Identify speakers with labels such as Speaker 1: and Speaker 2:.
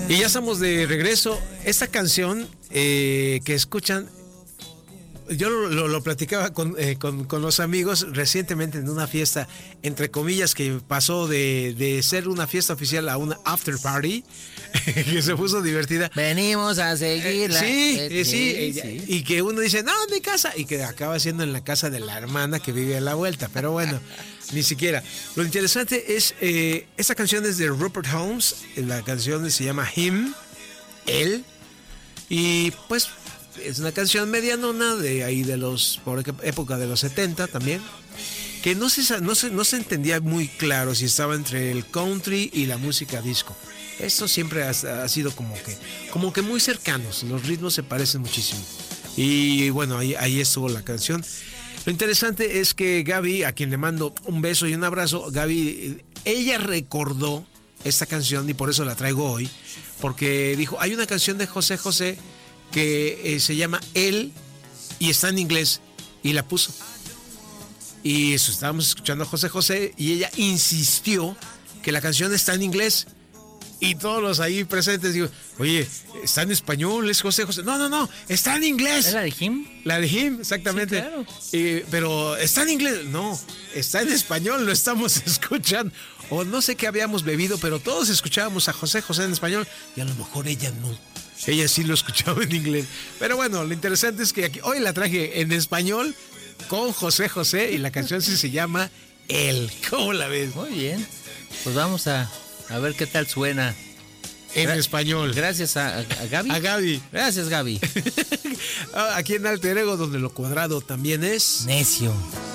Speaker 1: Y ya estamos de regreso. Esta canción que escuchan, yo lo platicaba con los amigos recientemente en una fiesta, entre comillas, que pasó de ser una fiesta oficial a una after party, que se puso divertida.
Speaker 2: Venimos a seguirla.
Speaker 1: Sí. Y que uno dice, no, mi casa, y que acaba siendo en la casa de la hermana que vive a la vuelta, pero bueno, ni siquiera. Lo interesante es, esta canción es de Rupert Holmes, la canción se llama Him, él, y pues es una canción medianona de ahí por época de los 70 también, que no se entendía muy claro si estaba entre el country y la música disco. Esto siempre ha sido como que muy cercanos, los ritmos se parecen muchísimo. Y bueno, ahí estuvo la canción. Lo interesante es que Gaby, a quien le mando un beso y un abrazo, Gaby, ella recordó esta canción y por eso la traigo hoy, porque dijo, hay una canción de José José que se llama Él y está en inglés, y la puso. Y eso, estábamos escuchando a José José y ella insistió que la canción está en inglés. Y todos los ahí presentes digo, oye, ¿está en español? ¿Es José José? No, está en inglés.
Speaker 2: ¿Es la de Him?
Speaker 1: La de Him, exactamente.
Speaker 2: Sí, claro.
Speaker 1: Pero ¿está en inglés? No, está en español, lo estamos escuchando. O no sé qué habíamos bebido, pero todos escuchábamos a José José en español y a lo mejor ella no. Ella sí lo escuchaba en inglés. Pero bueno, lo interesante es que hoy la traje en español con José José y la canción sí se llama Él. ¿Cómo la ves?
Speaker 2: Muy bien. Pues vamos a ver qué tal suena.
Speaker 1: En español.
Speaker 2: Gracias a Gaby.
Speaker 1: A Gaby.
Speaker 2: Gracias, Gaby.
Speaker 1: Aquí en Alter Ego, donde lo cuadrado también es
Speaker 2: necio.